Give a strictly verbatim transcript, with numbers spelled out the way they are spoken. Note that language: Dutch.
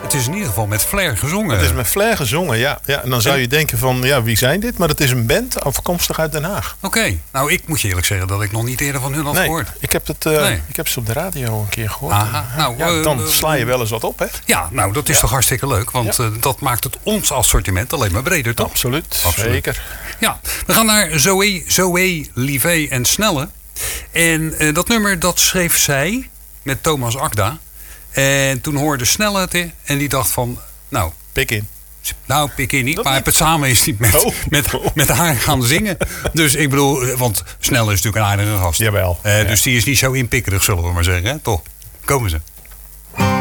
Het is in ieder geval met flair gezongen. Het is met flair gezongen, ja. ja. En dan zou je denken van, ja, wie zijn dit? Maar het is een band afkomstig uit Den Haag. Oké. Okay. Nou, ik moet je eerlijk zeggen dat ik nog niet eerder van hun had nee, gehoord. Ik heb, het, uh, nee. ik heb ze op de radio een keer gehoord. Aha. Nou, ja, uh, dan sla je wel eens wat op, hè? Ja, nou, dat is ja. toch hartstikke leuk. Want ja. uh, dat maakt het ons assortiment alleen maar breder, toch? Absoluut, Absoluut. zeker. Ja, we gaan naar Zoé, Zoé, Livé en Snelle. En uh, dat nummer, dat schreef zij met Thomas Akda. En toen hoorde Snelle het in en die dacht van, nou... Pik in. Nou, pik in niet, dat maar niet. het samen is niet met, oh. met, met haar gaan zingen. Dus ik bedoel, want Snelle is natuurlijk een aardige gast. Jawel. Uh, ja. Dus die is niet zo inpikkerig, zullen we maar zeggen. Hè? Toch, komen ze.